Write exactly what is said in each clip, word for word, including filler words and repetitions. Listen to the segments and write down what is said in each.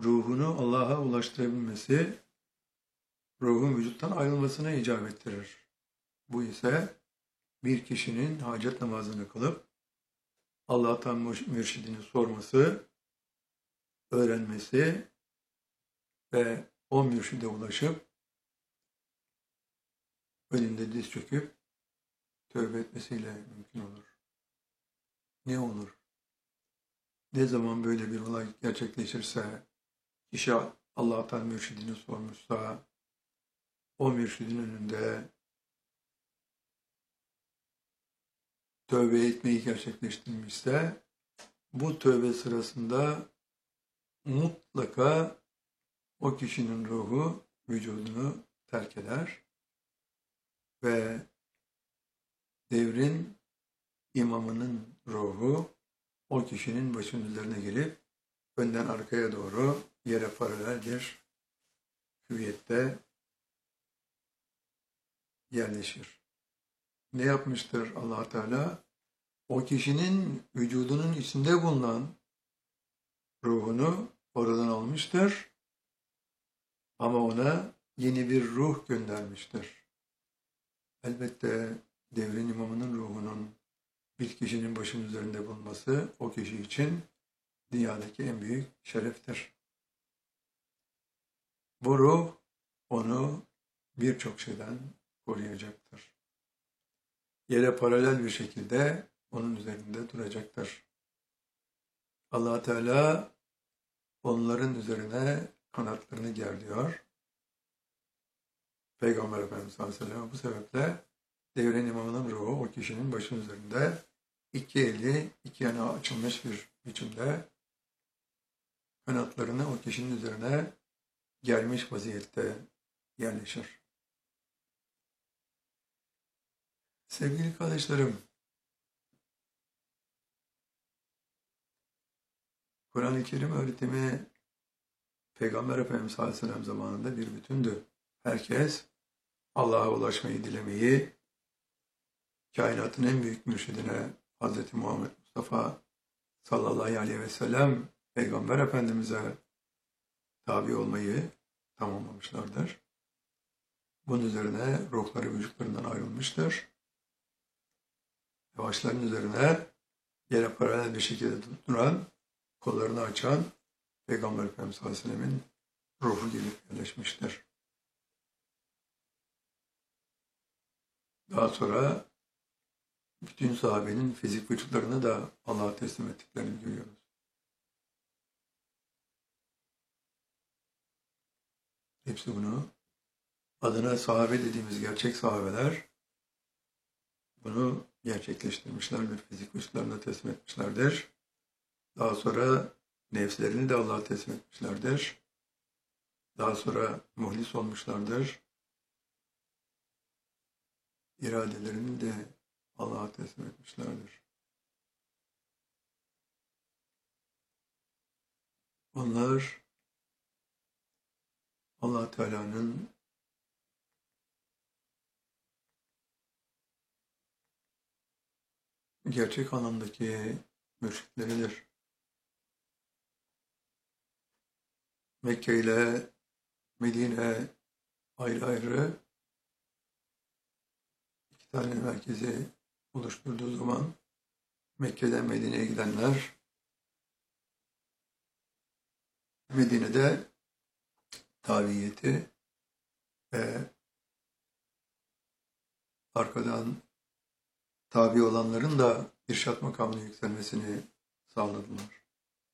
ruhunu Allah'a ulaştırabilmesi, ruhun vücuttan ayrılmasına icap ettirir. Bu ise bir kişinin hacet namazını kılıp Allah'tan mürşidini sorması, öğrenmesi ve o mürşide ulaşıp önünde diz çöküp tövbe etmesiyle mümkün olur. Ne olur? Ne zaman böyle bir olay gerçekleşirse, kişi Allah'tan mürşidini sormuşsa, o mürşidin önünde tövbe etmeyi gerçekleştirmişse, bu tövbe sırasında mutlaka o kişinin ruhu vücudunu terk eder ve devrin imamının ruhu o kişinin başının üzerine gelip önden arkaya doğru yere paralel bir hüviyette yerleşir. Ne yapmıştır Allah Teala? O kişinin vücudunun içinde bulunan ruhunu oradan almıştır ama ona yeni bir ruh göndermiştir. Elbette devrin imamının ruhunun bir kişinin başının üzerinde bulunması o kişi için dünyadaki en büyük şereftir. Bu ruh onu birçok şeyden koruyacaktır. Yere paralel bir şekilde onun üzerinde duracaktır. Allah Teala onların üzerine kanatlarını gerdiyor. Peygamber Efendimiz sallallahu aleyhi ve sellem bu sebeple devrin imamının ruhu o kişinin başının üzerinde iki eli iki yana açılmış bir biçimde kanatlarını o kişinin üzerine germiş vaziyette yerleşir. Sevgili kardeşlerim, Kur'an-ı Kerim öğretimi Peygamber Efendimiz sallallahu aleyhi ve sellem zamanında bir bütündü. Herkes Allah'a ulaşmayı dilemeyi, kainatın en büyük mürşidine Hz. Muhammed Mustafa sallallahu aleyhi ve sellem Peygamber Efendimiz'e tabi olmayı tamamlamışlardır. Bunun üzerine ruhları vücutlarından ayrılmıştır. Başların üzerine yere paralel bir şekilde duran, kollarını açan Peygamber Efendimiz sallallahu aleyhi ve sellemin ruhu gelip yerleşmiştir. Daha sonra bütün sahabenin fizik vücutlarını da Allah'a teslim ettiklerini görüyoruz. Hepsi bunu adına sahabe dediğimiz gerçek sahabeler bunu gerçekleştirmişlerdir. Fizik vücutlarına teslim etmişlerdir. Daha sonra nefslerini de Allah'a teslim etmişlerdir. Daha sonra muhlis olmuşlardır. İradelerini de Allah'a teslim etmişlerdir. Onlar Allah Teala'nın gerçek anlamdaki mürşitleridir. Mekke ile Medine ayrı ayrı iki tane merkezi oluşturduğu zaman Mekke'den Medine'ye gidenler, Medine'de tabiyeti ve arkadan tabi olanların da irşat makamına yükselmesini sağladılar.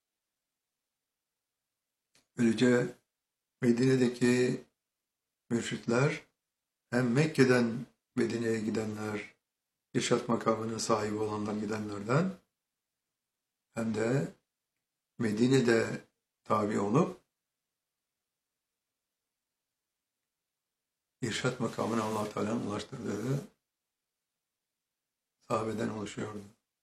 Böylece Medine'deki mürşitler hem Mekke'den Medine'ye gidenler, irşat makamına sahibi olanlar gidenlerden hem de Medine'de tabi olup irşat makamına Allah Teala'nın ulaştırdığı sahabeden oluşuyordu.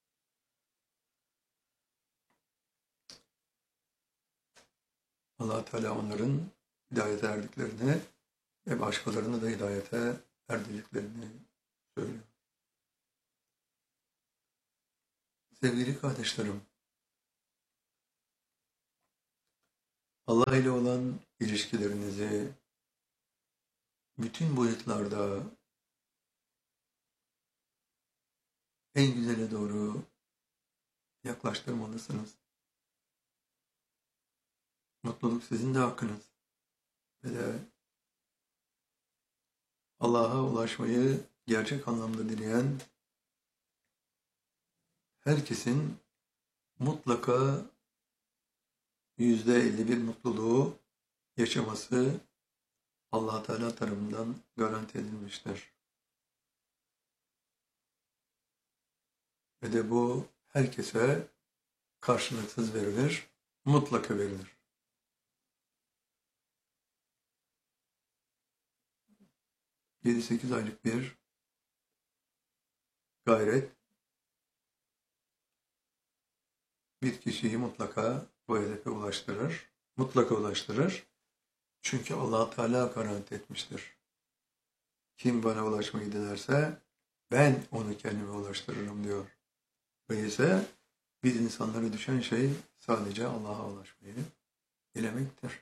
Allah Teala onların hidayete erdiklerini ve başkalarını da hidayete erdirdiklerini söylüyor. Sevgili kardeşlerim, Allah ile olan ilişkilerinizi bütün boyutlarda en güzele doğru yaklaştırmalısınız. Mutluluk sizin de hakkınız. Ve de Allah'a ulaşmayı gerçek anlamda dileyen herkesin mutlaka yüzde elli bir mutluluğu yaşaması Allah Teala tarafından garanti edilmiştir. Ve de bu herkese karşılıksız verilir, mutlaka verilir. yedi sekiz aylık bir gayret bir kişiyi mutlaka bu hedefe ulaştırır, mutlaka ulaştırır. Çünkü Allah Teala garanti etmiştir. Kim bana ulaşmayı dilerse ben onu kendime ulaştırırım diyor. Öyleyse biz insanlara düşen şey sadece Allah'a ulaşmayı dilemektir.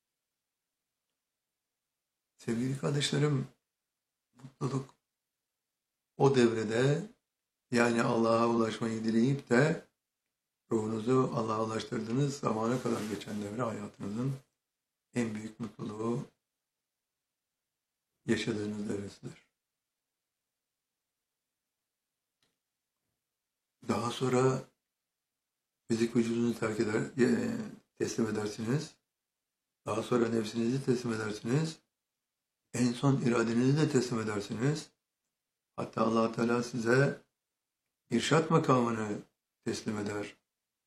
Sevgili kardeşlerim, mutluluk o devrede, yani Allah'a ulaşmayı dileyip de ruhunuzu Allah'a ulaştırdığınız zamana kadar geçen devre hayatınızın en büyük mutluluğu yaşadığınız devresidir. Daha sonra fizik vücudunuzu terk eder, teslim edersiniz. Daha sonra nefsinizi teslim edersiniz. En son iradenizi de teslim edersiniz. Hatta Allah Teala size irşat makamını teslim eder.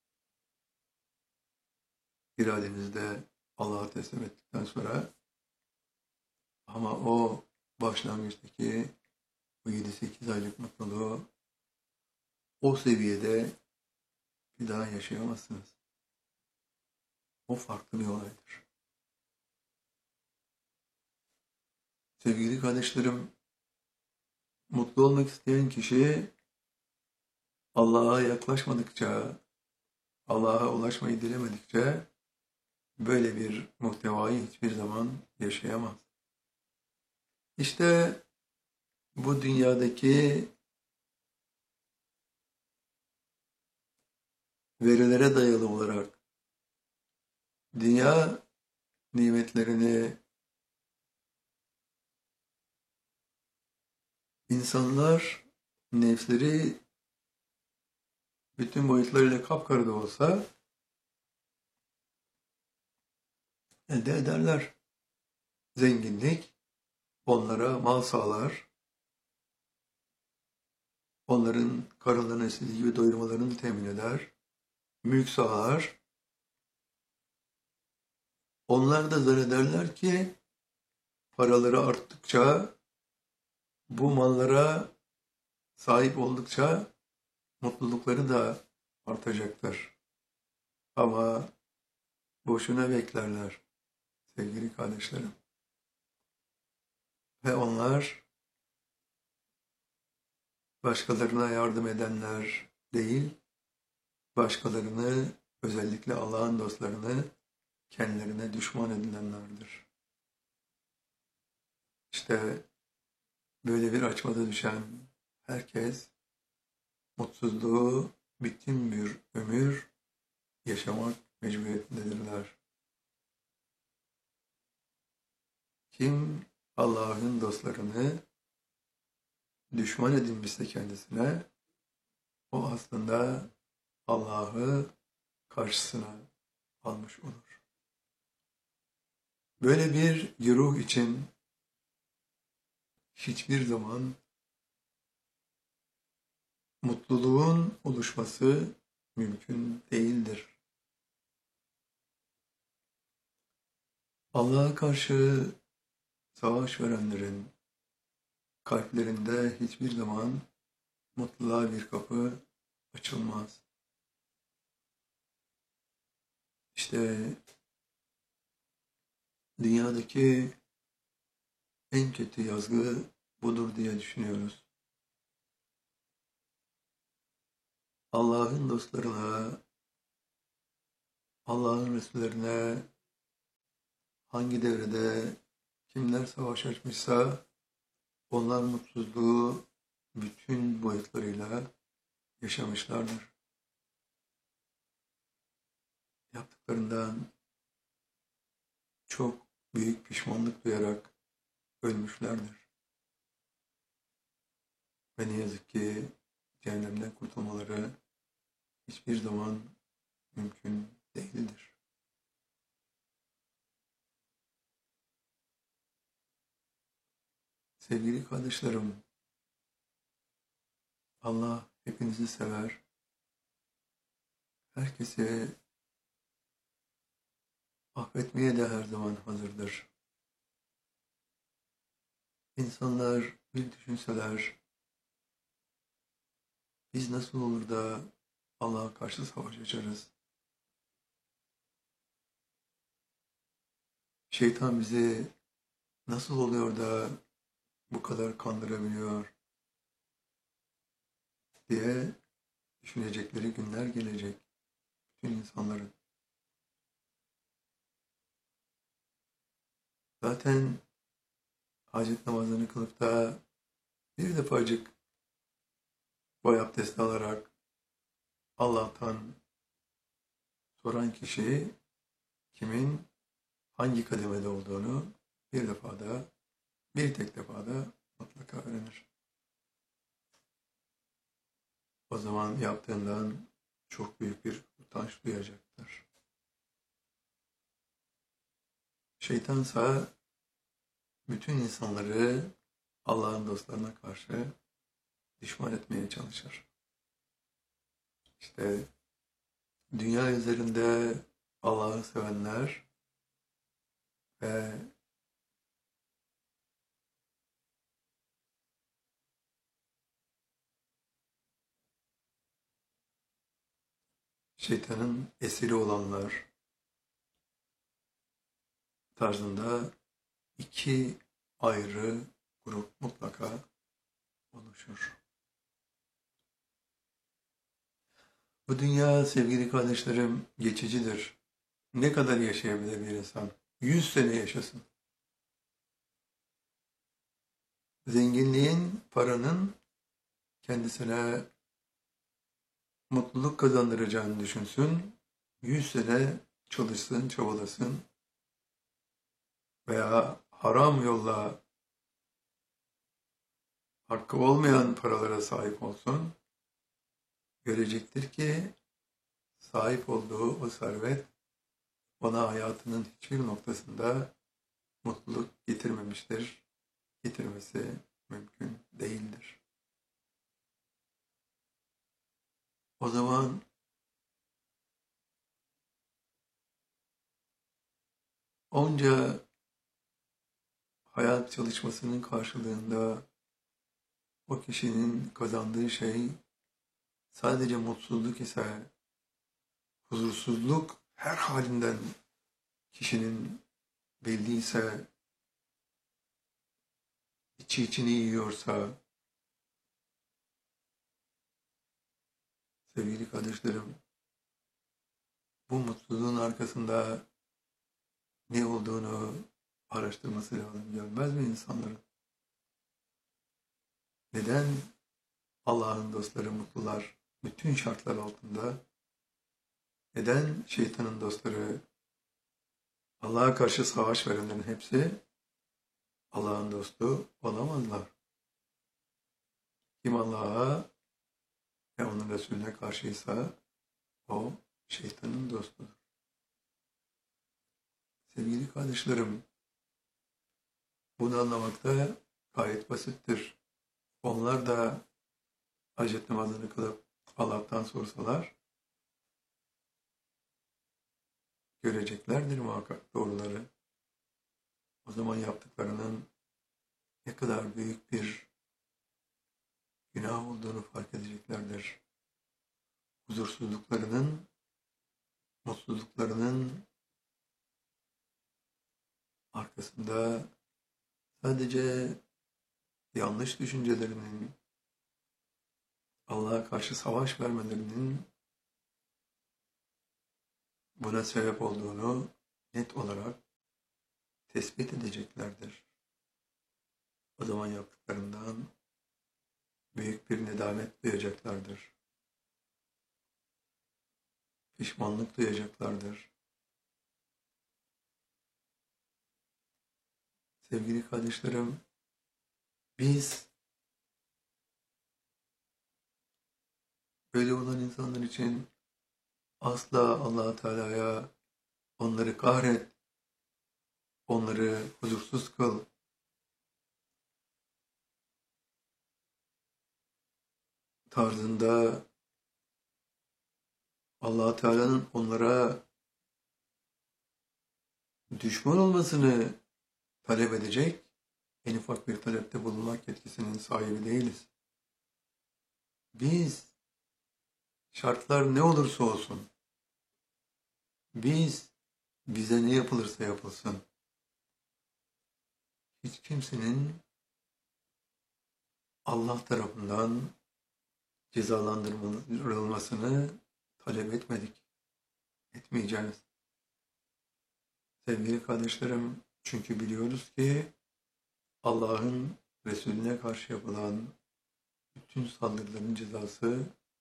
İradenizi de Allah'a teslim ettikten sonra, ama o başlangıçtaki bu yedi sekiz aylık mutluluğu o seviyede bir daha yaşayamazsınız. O farklı bir olaydır. Sevgili kardeşlerim, mutlu olmak isteyen kişi Allah'a yaklaşmadıkça, Allah'a ulaşmayı dilemedikçe böyle bir muhtevayı hiçbir zaman yaşayamaz. İşte bu dünyadaki verilere dayalı olarak dünya nimetlerini insanlar, nefsleri bütün boyutlarıyla kapkara da olsa elde ederler. Zenginlik onlara mal sağlar. Onların karınlarını istediği gibi doyurmalarını temin eder. Mülk sağlar. Onlar da zannederler ki paraları arttıkça, bu mallara sahip oldukça mutlulukları da artacaktır. Ama boşuna beklerler sevgili kardeşlerim. Ve onlar başkalarına yardım edenler değil, başkalarını, özellikle Allah'ın dostlarını kendilerine düşman edilenlerdir. İşte böyle bir açmada düşen herkes mutsuzluğu bütün bir ömür yaşamak mecburiyetindedirler. Kim Allah'ın dostlarını düşman edinmişse kendisine, o aslında Allah'ı karşısına almış olur. Böyle bir güruh için hiçbir zaman mutluluğun oluşması mümkün değildir. Allah'a karşı savaş verenlerin kalplerinde hiçbir zaman mutluluğa bir kapı açılmaz. İşte dünyadaki en kötü yazgı budur diye düşünüyoruz. Allah'ın dostlarına, Allah'ın Resullerine hangi devrede kimler savaş açmışsa onlar mutsuzluğu bütün boyutlarıyla yaşamışlardır. Yaptıklarından çok büyük pişmanlık duyarak ölmüşlerdir. Ve ne yazık ki cehennemden kurtulmaları hiçbir zaman mümkün değildir. Sevgili kardeşlerim, Allah hepinizi sever. Herkese affetmeye de her zaman hazırdır. İnsanlar bir düşünseler, biz nasıl olur da Allah'a karşı savaş açarız? Şeytan bizi nasıl oluyor da bu kadar kandırabiliyor diye düşünecekleri günler gelecek bütün insanların. Zaten hacet namazını kılıp da bir defacık boy abdesti alarak Allah'tan soran kişi kimin hangi kademede olduğunu bir defada, bir tek defada mutlaka öğrenir. O zaman yaptığından çok büyük bir utanç duyacaktır. Şeytansa bütün insanları Allah'ın dostlarına karşı düşman etmeye çalışır. İşte dünya üzerinde Allah'ı sevenler ve şeytanın esiri olanlar tarzında iki ayrı grup mutlaka oluşur. Bu dünya sevgili kardeşlerim geçicidir. Ne kadar yaşayabilir bir insan? Yüz sene yaşasın. Zenginliğin, paranın kendisine mutluluk kazandıracağını düşünsün. Yüz sene çalışsın, çabalasın veya haram yolla hakkı olmayan paralara sahip olsun. Görecektir ki sahip olduğu o servet ona hayatının hiçbir noktasında mutluluk getirmemiştir. Getirmesi mümkün değildir. O zaman onca hayat çalışmasının karşılığında o kişinin kazandığı şey sadece mutsuzluk ise, huzursuzluk her halinden kişinin belliyse, içi içini yiyorsa, sevgili kardeşlerim, bu mutluluğun arkasında ne olduğunu araştırması lazım. Görmez mi insanların? Neden Allah'ın dostları mutlular bütün şartlar altında? Neden şeytanın dostları, Allah'a karşı savaş verenlerin hepsi Allah'ın dostu olamazlar? Kim Allah'a ve onun Resulüne karşıysa o şeytanın dostudur. Sevgili kardeşlerim, bunu anlamakta gayet basittir. Onlar da hacet namazını kılıp Allah'tan sorsalar göreceklerdir muhakkak doğruları. O zaman yaptıklarının ne kadar büyük bir günah olduğunu fark edeceklerdir. Huzursuzluklarının, mutsuzluklarının arkasında sadece yanlış düşüncelerinin, Allah'a karşı savaş vermelerinin buna sebep olduğunu net olarak tespit edeceklerdir. O zaman yaptıklarından büyük bir nedamet duyacaklardır. Pişmanlık duyacaklardır. Sevgili kardeşlerim, biz böyle olan insanlar için asla Allah Teala'ya onları kahret, onları huzursuz kıl, tarzında Allah Teala'nın onlara düşman olmasını talep edecek en ufak bir talepte bulunmak yetkisinin sahibi değiliz. Biz şartlar ne olursa olsun, biz bize ne yapılırsa yapılsın, hiç kimsenin Allah tarafından cezalandırılmasını talep etmedik, etmeyeceğiz. Sevgili kardeşlerim, çünkü biliyoruz ki Allah'ın Resulüne karşı yapılan bütün saldırıların cezası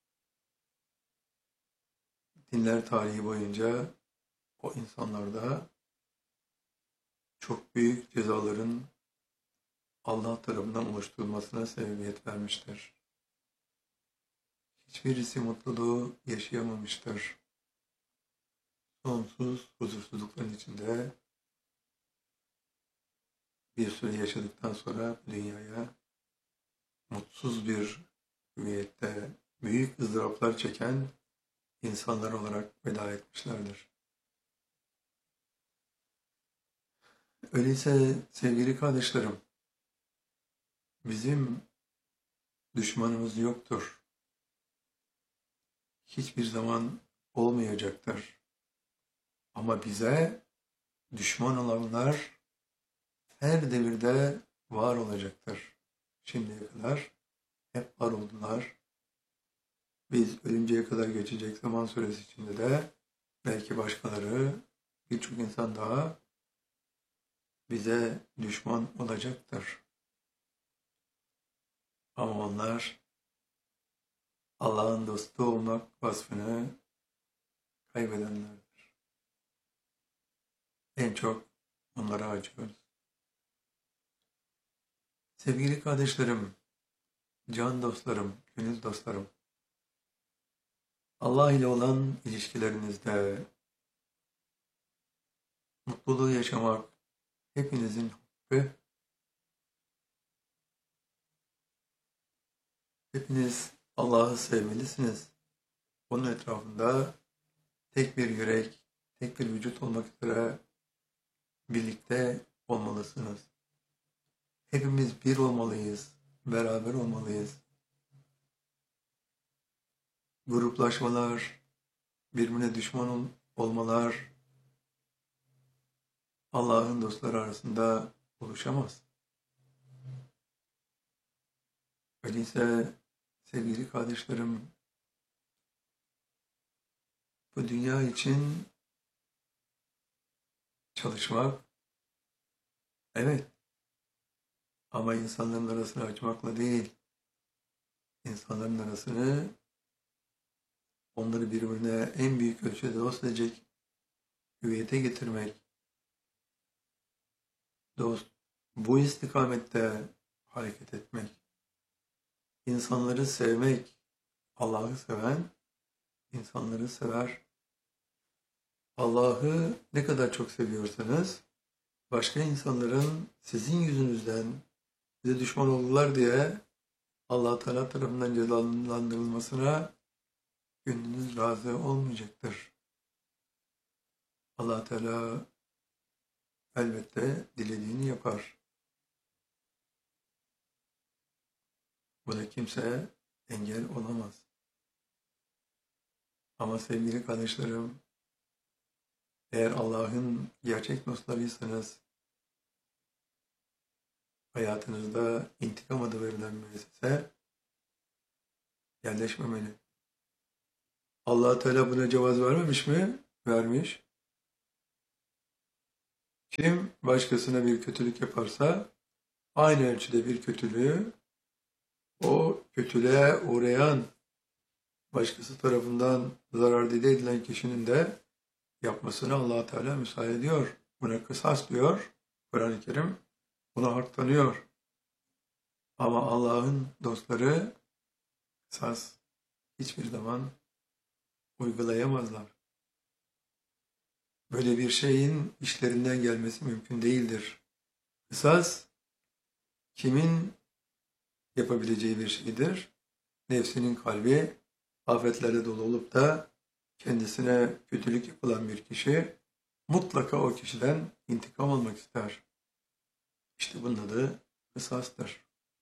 dinler tarihi boyunca o insanlarda çok büyük cezaların Allah tarafından oluşturulmasına sebebiyet vermiştir. Hiçbirisi mutluluğu yaşayamamıştır. Sonsuz huzursuzlukların içinde bir süre yaşadıktan sonra dünyaya mutsuz bir hüviyette büyük ızdıraplar çeken insanlar olarak veda etmişlerdir. Öyleyse sevgili kardeşlerim, bizim düşmanımız yoktur. Hiçbir zaman olmayacaktır. Ama bize düşman olanlar her devirde var olacaktır. Şimdiye kadar hep var oldular. Biz ölünceye kadar geçecek zaman süresi içinde de belki başkaları, birçok insan daha bize düşman olacaktır. Ama onlar Allah'ın dostu olmak vasfını kaybedenlerdir. En çok onlara acıyoruz. Sevgili kardeşlerim, can dostlarım, gönül dostlarım, Allah ile olan ilişkilerinizde mutluluğu yaşamak hepinizin hakkı. Hepiniz Allah'ı sevmelisiniz. Onun etrafında tek bir yürek, tek bir vücut olmak üzere birlikte olmalısınız. Hepimiz bir olmalıyız, beraber olmalıyız. Gruplaşmalar, birbirine düşman ol- olmalar Allah'ın dostları arasında oluşamaz. Öyleyse sevgili kardeşlerim, bu dünya için çalışmak, evet, ama insanların arasını açmakla değil, insanların arasını onları birbirine en büyük ölçüde dost edecek hüviyete getirmek, dost, bu istikamette hareket etmek, insanları sevmek, Allah'ı seven insanları sever. Allah'ı ne kadar çok seviyorsanız, başka insanların sizin yüzünüzden size düşman oldular diye Allah Teala tarafından cezalandırılmasına gönlünüz razı olmayacaktır. Allah Teala elbette dilediğini yapar. Buna kimse engel olamaz. Ama sevgili kardeşlerim, eğer Allah'ın gerçek dostlarıysanız, hayatınızda intikam adı verilen müessese yerleşmemeli. Allah Teala buna cevaz vermemiş mi? Vermiş. Kim başkasına bir kötülük yaparsa aynı ölçüde bir kötülüğü o kötülüğe uğrayan başkası tarafından zarar dile edilen kişinin de yapmasını Allah Teala müsaade ediyor. Buna kısas diyor Kur'an-ı Kerim. Buna hak tanıyor. Ama Allah'ın dostları kısas hiçbir zaman uygulayamazlar. Böyle bir şeyin işlerinden gelmesi mümkün değildir. Kısas kimin yapabileceği bir şeydir? Nefsinin kalbi afetlere dolu olup da kendisine kötülük yapılan bir kişi mutlaka o kişiden intikam almak ister. İşte bunun adı kısastır.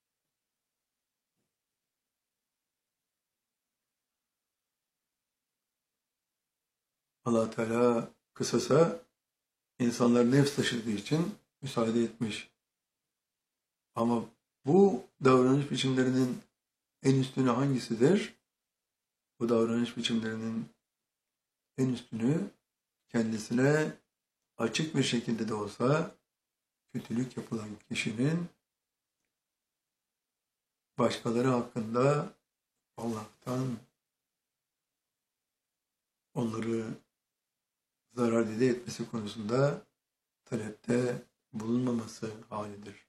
Allah Teala kısasa insanlar nefs taşıdığı için müsaade etmiş. Ama bu davranış biçimlerinin en üstünü hangisidir? Bu davranış biçimlerinin en üstünü kendisine açık bir şekilde de olsa kötülük yapılan kişinin başkaları hakkında Allah'tan onları zarar dile etmesi konusunda talepte bulunmaması halidir.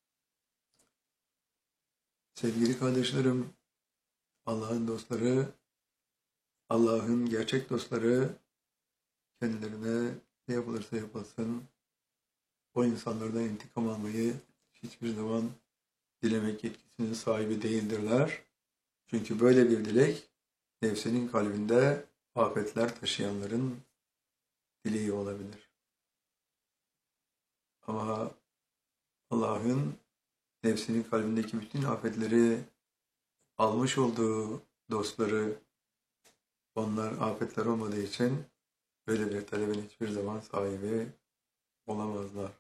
Sevgili kardeşlerim, Allah'ın dostları, Allah'ın gerçek dostları kendilerine ne yapılırsa yapılsın, o insanlardan intikam almayı hiçbir zaman dilemek yetkisinin sahibi değildirler. Çünkü böyle bir dilek nefsinin kalbinde afetler taşıyanların dileği olabilir. Ama Allah'ın nefsinin kalbindeki bütün afetleri almış olduğu dostları, onlar afetler olmadığı için böyle bir talebin hiçbir zaman sahibi olamazlar.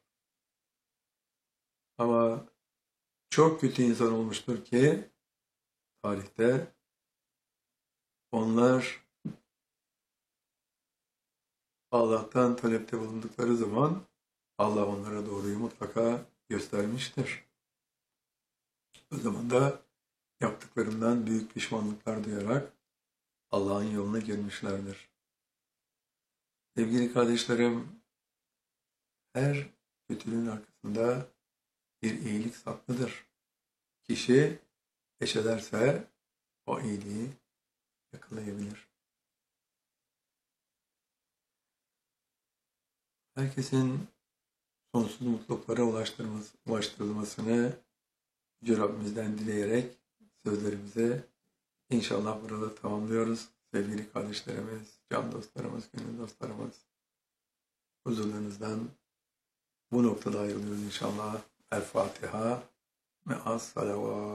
Ama çok kötü insan olmuştur ki tarihte onlar Allah'tan talepte bulundukları zaman Allah onlara doğruyu mutlaka göstermiştir. O zaman da yaptıklarından büyük pişmanlıklar duyarak Allah'ın yoluna girmişlerdir. Sevgili kardeşlerim, her kötülüğün arkasında bir iyilik saklıdır. Kişi eş ederse o iyiliği yakalayabilir. Herkesin sonsuz mutluluklara ulaştırılmasını Yüce Rabbimizden dileyerek sözlerimizi inşallah burada tamamlıyoruz. Sevgili kardeşlerimiz, can dostlarımız, gönül dostlarımız, huzurlarınızdan bu noktada ayrılıyoruz inşallah. El Fatiha. Me'as salavat.